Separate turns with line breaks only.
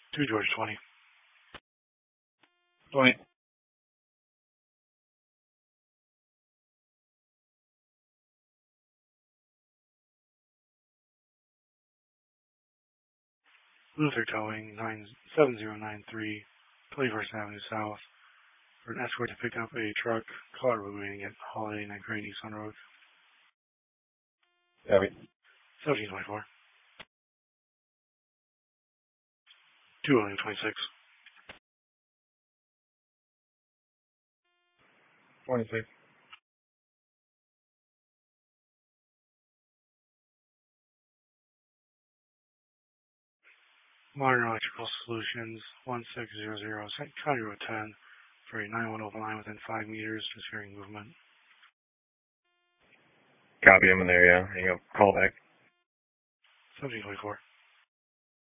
2 George 20.
20.
Luther Towing 97093 21st Avenue South for an escort to pick up a truck car remaining at Holiday Inn at Great Eastern Road.
Copy.
1724. 226.
26.
Modern Electrical Solutions 1600 County Road 10 for a 911 open line within 5 meters, just hearing movement.
Copy, I'm in there, yeah. Hang up. Call back.
1724.